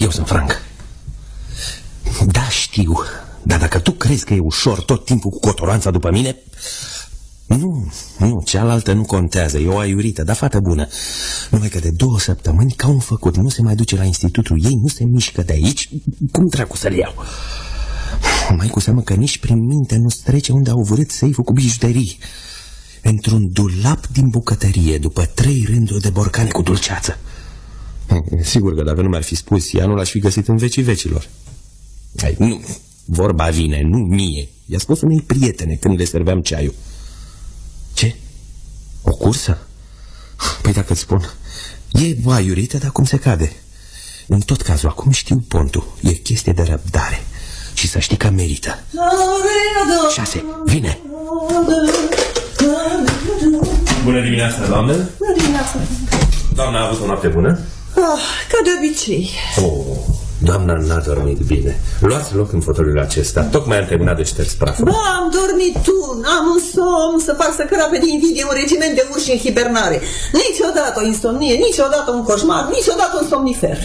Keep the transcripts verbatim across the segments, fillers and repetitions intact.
Eu sunt franc. Da, știu. Dar dacă tu crezi că e ușor tot timpul cu cotoranța după mine... Nu, nu, cealaltă nu contează. E o aiurită, dar fată bună. Numai că de două săptămâni, ca un făcut, nu se mai duce la institutul ei, nu se mișcă de aici. Cum dracu să-l iau? Mai cu seamă că nici prin minte nu trece unde au vrut seiful cu bijuterii. Într-un dulap din bucătărie, după trei rânduri de borcane cu dulceață. Sigur că dacă nu mi-ar fi spus ea, nu l-aș fi găsit în vecii vecilor. Hai, nu, vorba vine, nu mie. I-a spus unei prietene când le serveam ceaiul. Ce? O cursă? Păi dacă îți spun, e aiurită, dar cum se cade. În tot cazul, acum știu pontul. E chestie de răbdare. Și să știi că merită. Șase, vine. Bună dimineața, doamnă. Bună dimineața. Doamna a avut o noapte bună? Oh, ca de obicei. Oh, doamna n-a dormit bine. Luați loc în fotoliul acesta. Tocmai am terminat de șters praful. Ba, am dormit tu. Am un somn să fac să crape de invidie un regiment de urși în hibernare. Niciodată o insomnie, niciodată un coșmar, niciodată un somnifer.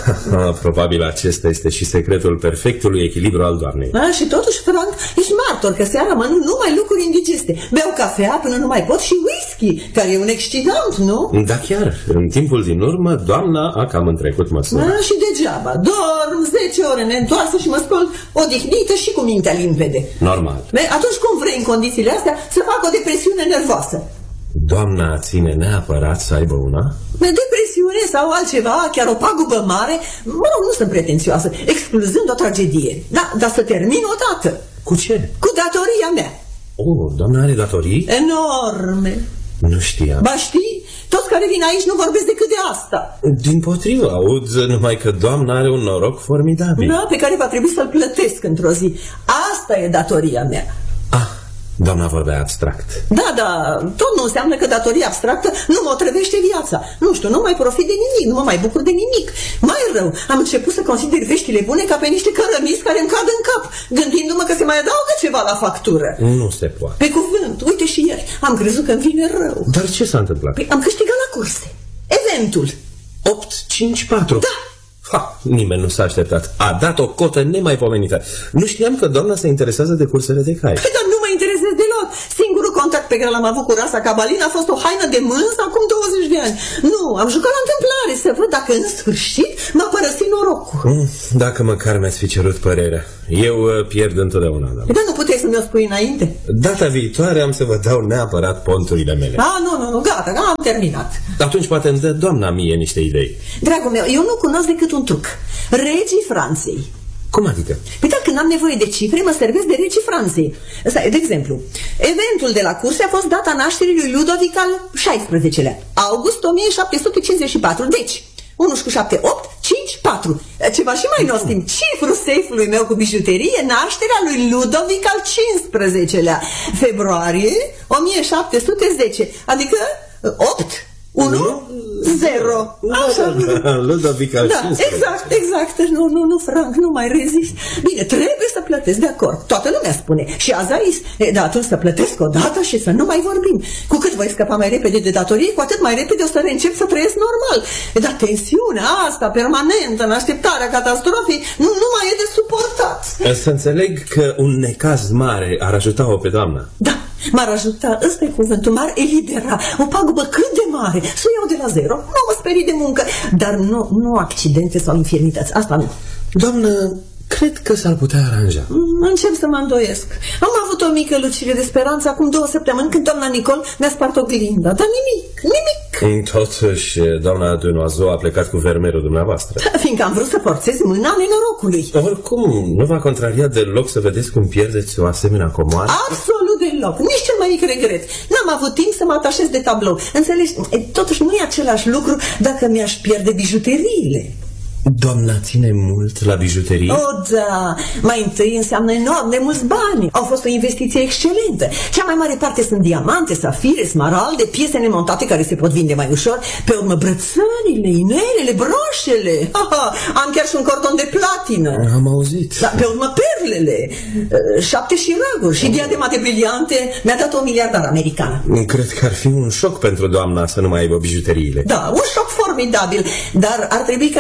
Probabil acesta este și secretul perfectului echilibru al doamnei. A, și totuși, Frank, ești martor că seara mănânc numai lucruri indigeste. Beau cafea până nu mai pot și whisky, care e un excitant, nu? Da, chiar. În timpul din urmă, doamna a cam întrecut măsura. A, și degeaba. Dorm zece ore neîntoarsă și mă scol odihnită și cu mintea limpede. Normal. Be, atunci cum vrei în condițiile astea să fac o depresiune nervoasă? Doamna ține neapărat să aibă una? Depresiune sau altceva, chiar o pagubă mare? Mă rog, nu sunt pretențioasă, excluzând o tragedie. Da, dar să termin odată. Cu ce? Cu datoria mea. Oh, doamna are datorii? Enorme. Nu știam. Ba știi? Toți care vin aici nu vorbesc decât de asta. Dimpotrivă, aud numai că doamna are un noroc formidabil. Da, pe care va trebui să-l plătesc într-o zi. Asta e datoria mea. Ah, doamna vorbea abstract. Da, da, tot nu înseamnă că datoria abstractă nu mă otrăvește viața. Nu știu, nu mai profit de nimic, nu mă mai bucur de nimic. Mai rău, am început să consider veștile bune ca pe niște cărămizi care îmi cad în cap, gândindu-mă că se mai adaugă ceva la factură. Nu se poate. Pe cuvânt, uite și ieri, am crezut că îmi vine rău. Dar ce s-a întâmplat? Păi am câștigat la curse. Eventul. opt cinci patru. Da. Ha, nimeni nu s-a așteptat. A dat o cotă nemaipomenită. Nu știam că doamna se interesează de cursele de cai. Păi, dar nu mă interesez deloc. Singurul contact pe care l-am avut cu rasa cabalina a fost o haină de mânz acum douăzeci de ani. Nu, am jucat la întâmplare să văd dacă în sfârșit m-a părăsit norocul. Mm, dacă măcar mi-ați fi cerut părerea. Eu uh, pierd întotdeauna, doamna. Dar nu puteai să mi-o spui înainte? Data viitoare am să vă dau neapărat ponturile mele. Ah, nu, nu, nu, gata, am terminat. Atunci poate îmi dă doamna mie niște idei. Dragul meu, eu nu cunosc decât un truc. Regii Franței. Cum adică? Păi da, când am nevoie de cifre, mă servesc de regii Franței. Stai, de exemplu, eventul de la curse a fost data nașterii lui Ludovic al șaisprezecelea, august o mie șapte sute cincizeci și patru. Deci, unu cu șapte, opt, cinci, patru. Ceva și mai nostim, cifrul seifului meu cu bijuterie, nașterea lui Ludovic al cincisprezecelea, februarie o mie șapte sute zece, adică opt, unu, zero. Așa. Ludovic al Da, cincisprezecelea. exact, exact. Nu, nu, nu, Frank, nu mai rezist. Bine, trebuie să plătesc, de acord. Toată lumea spune. Și azi a zis. E, da, atunci să plătesc o dată și să nu mai vorbim. Cu cât voi scăpa mai repede de datorie, cu atât mai repede o să reîncep să trăiesc normal. E, dar tensiunea asta permanentă în așteptarea catastrofei nu, nu mai e de suportat. Să înțeleg că un necaz mare ar ajuta-o pe doamna. Da, m-ar ajuta, ăsta e cuvântul, m-ar elibera. O pagubă cât de mare, să o iau de la zero. Nu mă sperii de muncă, dar nu, nu accidente sau infirmități, asta nu. Doamnă, cred că s-ar putea aranja. Încep să mă îndoiesc. Am avut o mică lucire de speranță acum două săptămâni când doamna Nicol mi-a spart oglinda, dar nimic, nimic. Totuși, doamna Dunoazo a plecat cu vermerul dumneavoastră. Fiindcă am vrut să forțez mâna nenorocului. Oricum, nu v-a contrariat deloc să vedeți cum pierdeți o asemenea comoară? Absolut deloc, nici cel mai mic regret. N-am avut timp să mă atașez de tablou. Înțelegi, totuși nu e același lucru dacă mi-aș pierde bijuteriile. Doamna ține mult la bijuterii? Oh, da! Mai întâi înseamnă enorm de mulți bani. Au fost o investiție excelentă. Cea mai mare parte sunt diamante, safire, smaralde, piese nemontate care se pot vinde mai ușor. Pe urmă brățările, inelele, broșele. Aha, am chiar și un cordon de platină. Am auzit. Da, pe urmă perlele, șapte șiraguri și diadema de briliante. Mi-a dat o miliardară americană. Cred că ar fi un șoc pentru doamna să nu mai aibă bijuteriile. Da, un șoc formidabil. Dar ar trebui ca institutul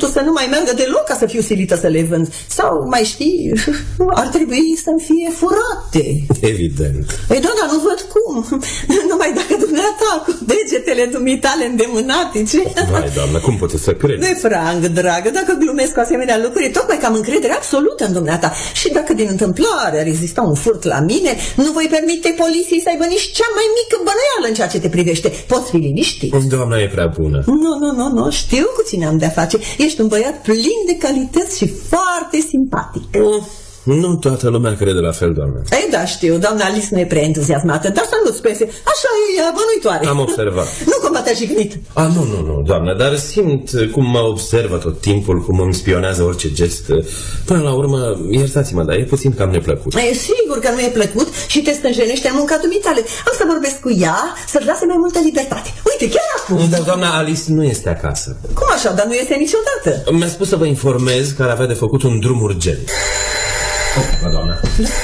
fructul să nu mai meargă deloc ca să fiu silită să le vând. Sau, mai știi, ar trebui să-mi fie furate. Evident. Păi, doamna, nu văd cum. Numai dacă dumneata cu degetele dumitale îndemânatice. Vai, doamnă, cum puteți să credeți? De Frank, dragă, dacă glumesc cu asemenea lucruri, tocmai că am încredere absolută în dumneata. Și dacă din întâmplare ar exista un furt la mine, nu voi permite poliției să aibă nici cea mai mică bănuială în ceea ce te privește. Poți fi liniștit. Doamna e prea bună. Nu, nu, nu, nu, știu cu cine am de-a face. Ești un băiat plin de calități și foarte simpatic. Mm. Nu toată lumea crede la fel, doamnă. Ei, da, știu, doamna Alice nu e prea entuziasmată, dar să nu-ți pese. Așa e ea, bănuitoare. Am observat. Nu cumva te-a jignit. A, nu, nu, nu, doamnă, dar simt cum mă observă tot timpul, cum îmi spionează orice gest. Până la urmă, iertați-mă, dar e puțin cam neplăcut. E sigur că nu e plăcut și te stânjenește în munca dumitale. Am să vorbesc cu ea să-și lase mai multă libertate. Uite, chiar acum. Dar doamna Alice nu este acasă. Cum așa? Dar nu este niciodată. Mi-a spus să vă informez că ar avea de făcut un drum urgent. Oh, doamna.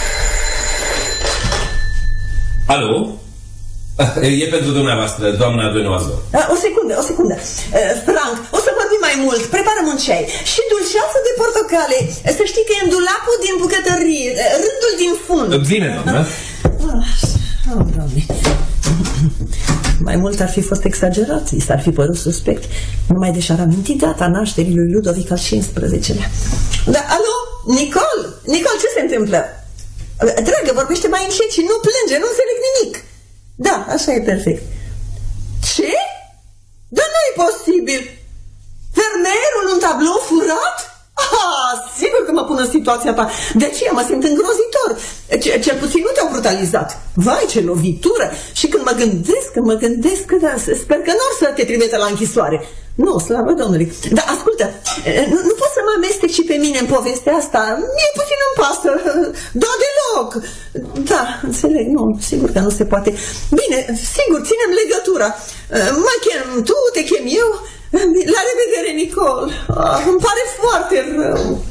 Alo? E pentru dumneavoastră, doamna Benoază. O secundă, o secundă. Frank, o să vorbim mai mult. Prepară-mi un ceai. Și dulceață de portocale. Să știi că e în dulapul din bucătărie, rândul din fund. Bine, doamna. Oh, Doamne. Mai mult ar fi fost exagerat, i s-ar fi părut suspect. Numai deși ar aminti data nașterii lui Ludovic al cincisprezecelea. Da, alo? Nicol? Nicol, ce se întâmplă? Dragă, vorbește mai încet și nu plânge, nu înțeleg nimic. Da, așa e perfect. Ce? Dar nu e posibil. Fermerul un tablou furat? Ah, sigur că mă pun în situația ta. De aceea mă simt îngrozitor. Cel puțin nu te-au brutalizat. Vai, ce lovitură. Și când mă gândesc, când mă gândesc da, sper că nu or să te trimite la închisoare. Nu, slavă Domnului. Dar ascultă, nu, nu poți să mă amesteci și pe mine în povestea asta. Mie puțin îmi pasă. Da, deloc. Da, înțeleg, nu, sigur că nu se poate. Bine, sigur, ținem legătura. Mă chem tu, te chem eu. La revedere, Nicol. Ah, îmi pare foarte rău.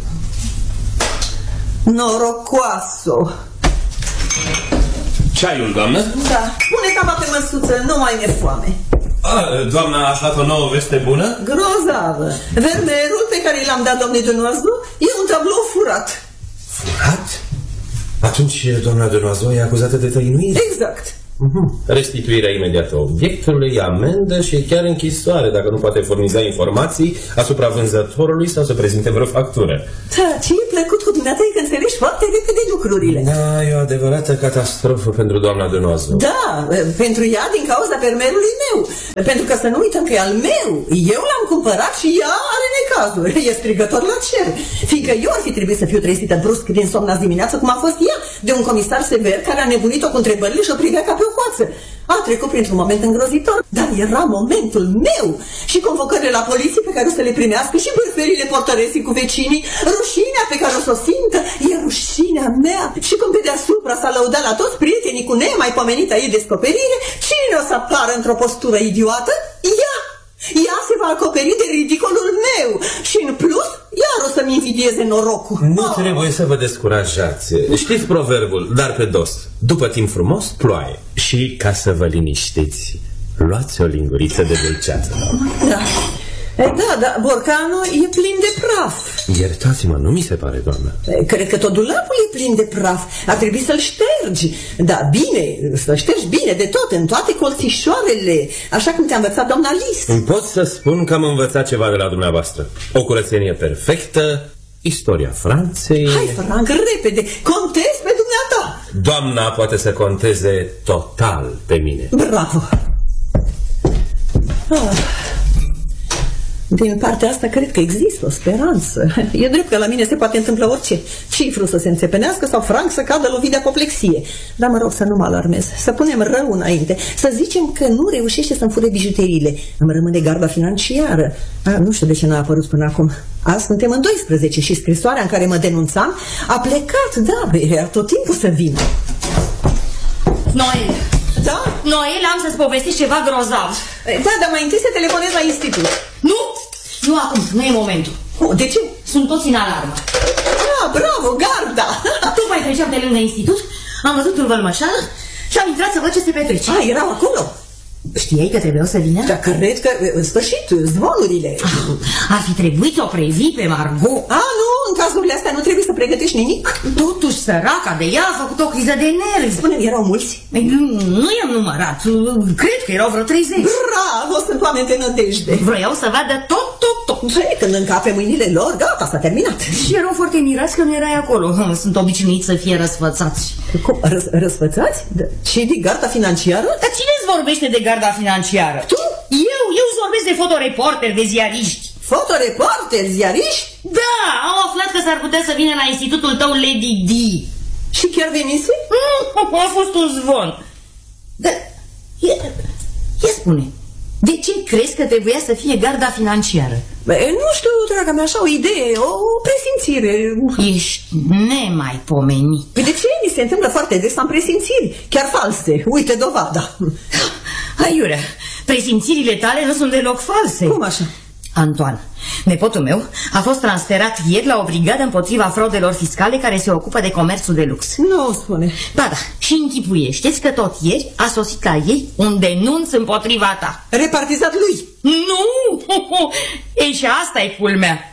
Norocoasă. Ceaiul, doamnă? Da, pune tama pe măsuță, nu mai mi-e foame. A, doamna, a aflat o nouă veste bună? Grozavă. Vermeerul pe care l-am dat domnului Denoază e un tablou furat. Furat? Atunci doamna Denoază e acuzată de tăinuire? Exact. Uh-huh. Restituirea imediată obiectului, amendă și chiar închisoare dacă nu poate furniza informații asupra vânzătorului sau să prezinte vreo factură. Da, ce e plăcut cu dumneata e că înțelegi foarte repede lucrurile. Da, e o adevărată catastrofă pentru doamna Denoază. Da, pentru ea din cauza fermerului meu. Pentru că să nu uităm că e al meu. Eu l-am cumpărat și ea are necazuri. E strigător la cer. Fiindcă eu ar fi trebuit să fiu trezită brusc din somn azi dimineață, cum a fost ea, de un comisar sever care a nebunit-o cu întrebările și o privea ca pe o coață. A trecut printr-un moment îngrozitor, dar era momentul meu. Și convocările la poliție pe care o să le primească și bârferile portăresii cu vecinii, rușinea pe care o să o simtă, e rușinea mea. Și cum pe deasupra s-a lăudat la toți prietenii cu nemaipomenita ei descoperire, cine o să apară într-o postură idiotă? Ea! Ea se va acoperi de ridicolul meu și în plus iar o să-mi invidieze norocul. Nu oh. trebuie să vă descurajați. Știți proverbul, dar pe dos, după timp frumos, ploaie. Și ca să vă liniștiți, luați o linguriță de dulceață. Da. Da, da, borcanul e plin de praf. Iertați-mă, nu mi se pare, doamnă. Cred că tot dulapul e plin de praf. Ar trebui să-l ștergi. Da, bine, să-l ștergi bine de tot, în toate colțișoarele, așa cum te-a învățat doamna Alice. Pot să spun că am învățat ceva de la dumneavoastră. O curățenie perfectă, istoria Franței... Hai, Frank, repede, contez pe dumneata. Doamna poate să conteze total pe mine. Bravo. Ah. Din partea asta cred că există o speranță. E drept că la mine se poate întâmpla orice. Cifru să se înțepenească sau Frank să cadă lovit de apoplexie. Dar mă rog să nu mă alarmez. Să punem rău înainte. Să zicem că nu reușește să-mi fure bijuteriile. Îmi rămâne garda financiară. A, nu știu de ce n-a apărut până acum. Azi suntem în doisprezece și scrisoarea în care mă denunțam a plecat. Da, era tot timpul să vină. Noel. Da? Noel, am să-ți povestesc ceva grozav. Da, dar mai întâi să telefonez la institut. Nu, nu acum, nu e momentul. Oh, de ce? Sunt toți în alarmă. Ah, bravo, garda! Tocmai treceam de lângă institut, am văzut un vălmășan și am intrat să văd ce se petrece. Ah, erau acolo? Știai că trebuiau să vină? Dar cred că, în sfârșit, zvonurile. Ah, ar fi trebuit să o previi pe Margot. A, nu, în cazurile astea nu trebuie să pregătești nimic. Totuși, săraca de ea a făcut o criză de nervi. Spune-mi, erau mulți? Nu i-am numărat, cred că erau vreo treizeci. Bravo, sunt oameni de nădejde. Vroiau să vadă tot, tot, tot. Păi, când încape mâinile lor, gata, s-a terminat. Și erau foarte mirați că nu erai acolo. Sunt obișnuiți să fie răsfățați. Cum? Răs răsfățați? Și de garda financiară? Dar cine îți vorbește de garda financiară? Tu? Eu, eu îți vorbesc de fotoreporteri, de ziariști. Fotoreporteri, ziariști? Da, au aflat că s-ar putea să vină la institutul tău Lady D. Și chiar venise? Mm, a fost un zvon. Dar, ia, ia spune, de ce crezi că trebuia să fie garda financiară? Bă, nu știu, draga mea, așa o idee, o, o presimțire. Ești nemaipomenit. Păi de ce? Mi se întâmplă foarte des, am presimțiri, chiar false. Uite dovada. Aiurea, presimțirile tale nu sunt deloc false. Cum așa? Antoine, nepotul meu, a fost transferat ieri la o brigadă împotriva fraudelor fiscale care se ocupă de comerțul de lux. Nu spune. Ba da, și închipuiește-ți că tot ieri a sosit la ei un denunț împotriva ta. Repartizat lui? Nu! Ei, și asta e culmea.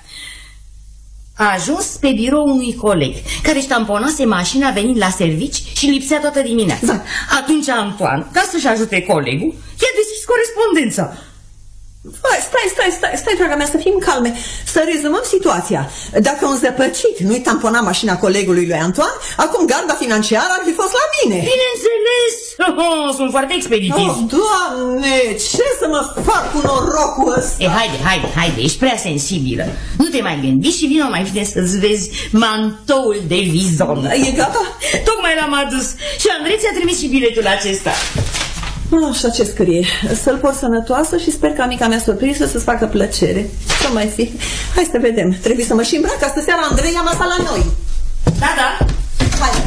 A ajuns pe birou unui coleg care ștamponase mașina venind la servici și lipsea toată dimineața. Da. Atunci Antoine, ca să-și ajute colegul, i-a deschis corespondența. Stai, stai, stai, stai, stai, draga mea, să fim calme. Să rezumăm situația. Dacă un zăpăcit nu-i tampona mașina colegului lui Antoine, acum garda financiară ar fi fost la mine. Bineînțeles! Oh, sunt foarte expeditiv. Oh, Doamne, ce să mă fac cu norocul ăsta? E, haide, haide, haide, ești prea sensibilă. Nu te mai gândi și vină mai bine să-ți vezi mantoul de vizon. E gata? Tocmai l-am adus. Și Andrei ți-a trimis și biletul acesta. Așa, ce scrie? Să-l port sănătoasă și sper ca mica mea surpriză să-ți facă plăcere. Ce mai fi? Hai să vedem. Trebuie să mă și îmbrac, astă seara Andrei ia masa la noi. Da, da. Hai.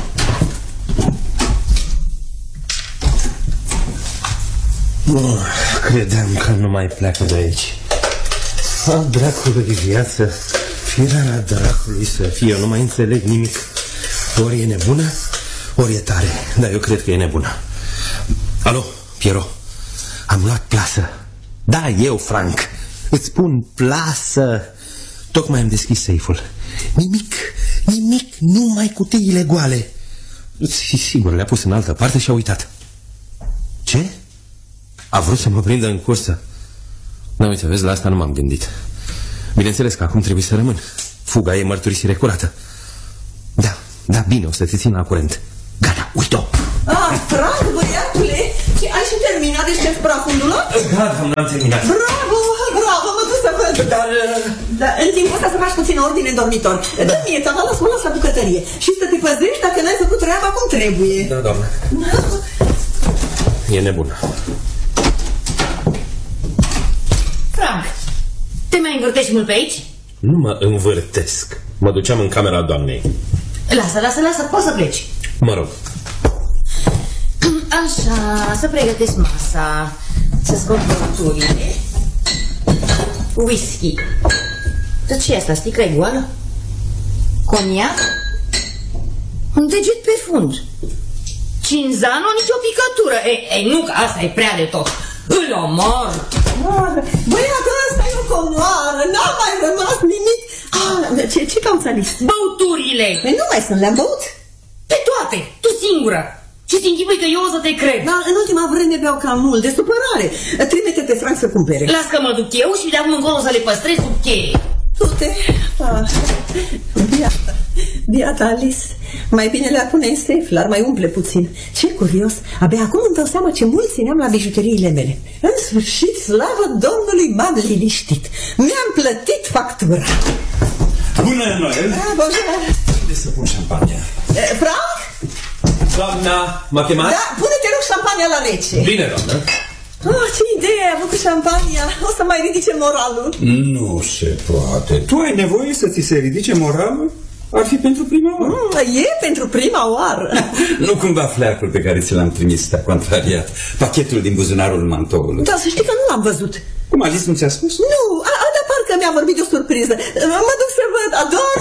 Oh, credeam că nu mai pleacă de aici. A, dracului de viață, firea dracului să fie, eu nu mai înțeleg nimic. Ori e nebună, ori e tare, dar eu cred că e nebună. Alo, Piero, am luat plasă. Da, eu, Frank, îți spun plasă. Tocmai am deschis seiful. Nimic, nimic, numai cutiile goale. Sigur, le-a pus în altă parte și a uitat. Ce? A vrut să mă prindă în cursă. Da, uite, vezi, la asta nu m-am gândit. Bineînțeles că acum trebuie să rămân. Fuga e mărturisire curată. Da, da, bine, o să te țin la curent. Gata, uite-o. Ah, Frank, băiatule, ai și terminat de șef prafundul? Da, doamne, am terminat. Bravo, bravo, mă duc să văd. Dar... Da, în timpul ăsta să faci puțin ordine în dormitor. Da. Dă mie, tata, las-mă, las la bucătărie. Și să te păzești dacă n-ai făcut treaba cum trebuie. Da, doamne. E nebună. Frank, te mai învârtești mult pe aici? Nu mă învârtesc. Mă duceam în camera doamnei. Lasă, lasă, lasă, poți să pleci. Mă rog. Așa, să pregătesc masa, să scot băuturile. Whisky. Dar ce e asta, sticla e goală? Coniac? Un deget pe fund. Cinzano, nici o picătură. Ei, ei, nu, că asta e prea de tot. Îl omor. Băiatul ăsta e o comoară, n-a mai rămas nimic. Ah, ce, ce cauți, Alice? Băuturile. Păi nu mai sunt, le-am băut. Pe toate, tu singură. Și ți închipui că eu o să te cred. Dar în ultima vreme beau cam mult, de supărare. Trimite pe Frank să cumpere. Las că mă duc eu și de acum încolo să le păstrez sub cheie. Du-te. Ah, biata, biata Alice. Mai bine le-ar pune în safe, l-ar mai umple puțin. Ce curios, abia acum îmi dau seama ce mult țineam la bijuteriile mele. În sfârșit, slavă Domnului, m-am liniștit. Mi-am plătit factura. Bună, Noel! Ah, bonjour. Unde să pun șampania? Eh, Frank? Doamna, m-a chemat? Da, pune-te rog șampania la rece. Bine, doamnă. Oh, ce idee ai avut cu șampania. O să mai ridice moralul. Nu se poate. Tu ai nevoie să ți se ridice moralul? Ar fi pentru prima oară. Mm, e pentru prima oară. Nu cumva fleacul pe care ți l-am trimis te-a contrariat. Pachetul din buzunarul mantoului. Da, să știi că nu l-am văzut. Cum, Alice nu ți-a spus? Nu, a, a, dar parcă mi-a vorbit de o surpriză. Mă duc să văd, ador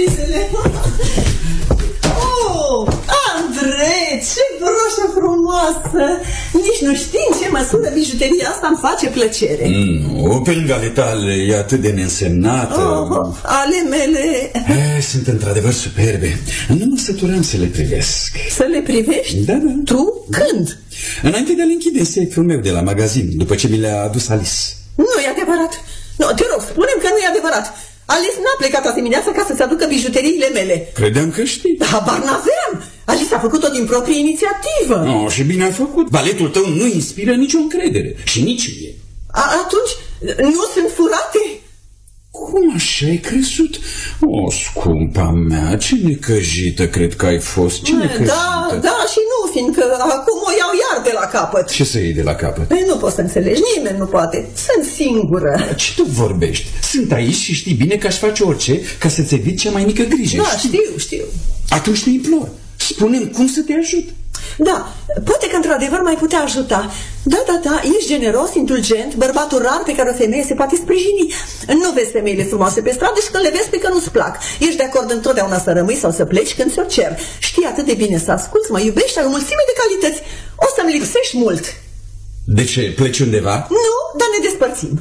surprizele. Oh, Andrei, ce broșă frumoasă. frumoasă. Nici nu știi în ce măsură bijuteria asta îmi face plăcere. Nu, pe lângă ale tale e atât de neînsemnată. Oh, ale mele... E, sunt într-adevăr superbe. Nu mă săturam să le privesc. Să le privești? Da, da. Tu? Când? Înainte de a le închide în seiul meu de la magazin, după ce mi le-a adus Alice. Nu e adevărat. Nu, te rog, spune-mi că nu e adevărat. Alice n-a plecat azi dimineață ca să-ți aducă bijuteriile mele. Credeam că știi. Habar n-aveam. Alice a făcut-o din proprie inițiativă. Oh, și bine a făcut. Valetul tău nu inspiră nicio încredere. Și nici mie. A, atunci, nu sunt furate? Cum așa ai crezut? O, scumpa mea, ce necăjită cred că ai fost. Ce necăjită. Da, da și nu, fiindcă acum o iau iar de la capăt. Ce să iei de la capăt? Ei, nu poți să înțelegi, nimeni nu poate. Sunt singură. Ce tu vorbești? Sunt aici și știi bine că aș face orice ca să-ți evit cea mai mică grijă. Da, știu, știu. Atunci te implor. Spune-mi cum să te ajut. Da, poate că într-adevăr mai putea ajuta. Da, da, da, ești generos, indulgent, bărbatul rar pe care o femeie se poate sprijini. Nu vezi femeile frumoase pe stradă și când le vezi pe că nu-ți plac. Ești de acord întotdeauna să rămâi sau să pleci când ți-o cer. Știi atât de bine să asculți, mă iubești, ai o mulțime de calități. O să-mi lipsești mult. De ce? Pleci undeva? Nu, dar ne despărțim.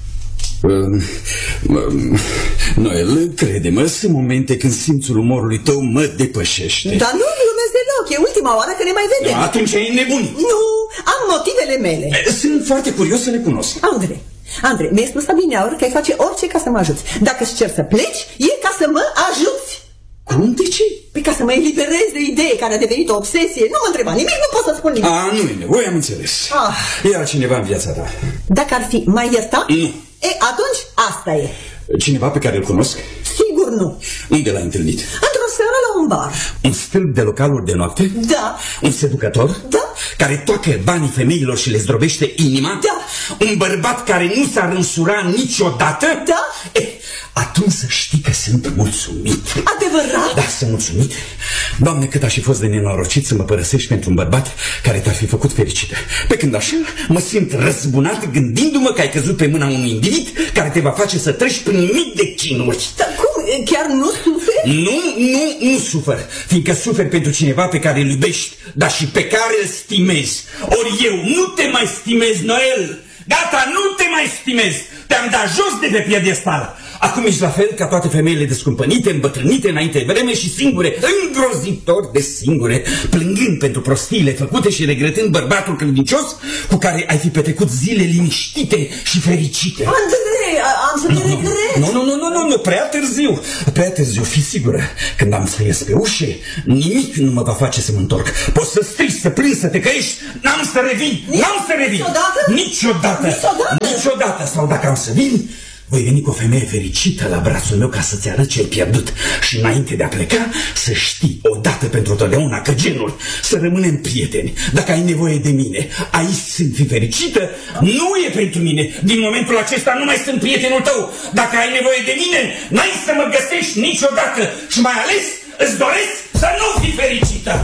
Noel, crede-mă, sunt momente când simțul umorului tău mă depășește. Dar nu glumesc deloc, e ultima oară că ne mai vedem. Atunci ai nebunit. Nu, am motivele mele. Sunt foarte curios să le cunosc. Andrei, Andrei, mi-ai spus adineauri că ai face orice ca să mă ajuți. Dacă îți cer să pleci, e ca să mă ajuți. Cum? De ce? Păi ca să mă eliberez de idee care a devenit o obsesie. Nu mă întreba nimic, nu pot să spun nimic. A, nu e nevoie, am înțeles. Ah. E altcineva în viața ta? Dacă ar fi, mai ierta? Nu. E, atunci asta e. Cineva pe care îl cunosc? Sigur nu. Unde l-ai întâlnit? Într-o seară la un bar. Un stâlp de localuri de noapte? Da. Un seducător? Da. Care toacă banii femeilor și le zdrobește inima? Da. Un bărbat care nu s-ar însura niciodată? Da. E, atunci să știi că sunt mulțumit. Adevărat? Da, sunt mulțumit. Doamne, cât aș fi fost de nenorocit să mă părăsești pentru un bărbat care te-ar fi făcut fericită. Pe când așa mă simt răzbunat gândindu-mă că ai căzut pe mâna unui individ care te va face să treci prin mii de chinuri. Dar cum? Chiar nu suferi? Nu, nu, nu sufăr, fiindcă suferi pentru cineva pe care îl iubești, dar și pe care îl stimezi. Ori eu nu te mai stimez, Noel. Gata, nu te mai stimez. Te-am dat jos de pe piedestal. Acum ești la fel ca toate femeile descumpănite, îmbătrânite înainte de vreme și singure, îngrozitor de singure, plângând pentru prostiile făcute și regretând bărbatul credincios cu care ai fi petrecut zile liniștite și fericite. Andrei, am să te regret. Nu, nu, nu, nu, nu, nu, prea târziu, prea târziu, fii sigură. Când am să ies pe ușe, nimic nu mă va face să mă întorc. Poți să strici, să plângi, să te căiești, n-am să revin, n-am să revin. Niciodată? Niciodată. Niciodată? Niciodată. Sau dacă am să vin, voi veni cu o femeie fericită la brațul meu ca să-ți arăt ce ai pierdut. Și înainte de a pleca, să știi odată pentru totdeauna că genul să rămânem prieteni. Dacă ai nevoie de mine, aici sunt fi fericită, nu e pentru mine. Din momentul acesta nu mai sunt prietenul tău. Dacă ai nevoie de mine, n-ai să mă găsești niciodată. Și mai ales îți doresc să nu fii fericită.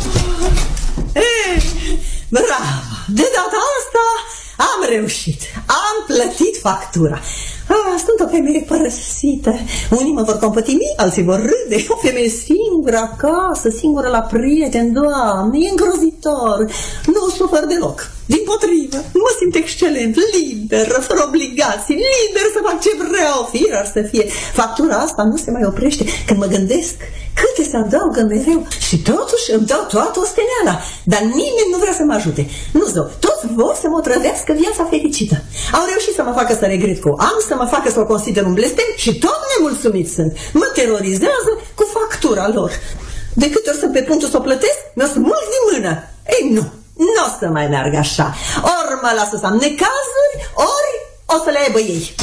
Ei, bravo! De data asta am reușit. Am plătit factura. Ah, sunt o femeie părăsită. Unii mă vor compătimi, alții vor râde. O femeie singură acasă, singură la prieteni. Doamne, e îngrozitor. Nu sufăr deloc. Dimpotrivă, mă simt excelent, liber, fără obligații, liber să fac ce vreau, fie ar să fie. Factura asta nu se mai oprește când mă gândesc câte se adaugă mereu și totuși îmi dau toată osteneala. Dar nimeni nu vrea să mă ajute. Nu zău, toți vor să mă trădească viața fericită. Au reușit să mă facă să regret că o am, să mă facă să o consider un blestem și tot nemulțumit sunt. Mă terorizează cu factura lor. De câte ori sunt pe punctul să o plătesc, mi-o smulg din mână. Ei, nu. Nu o să mai meargă așa. Ori mă lasă să am necazuri, ori o să le aibă ei.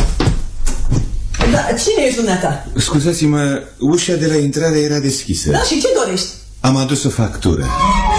Da, cine ești dumneata? Scuzați-mă, ușa de la intrare era deschisă. Da, și ce dorești? Am adus o factură.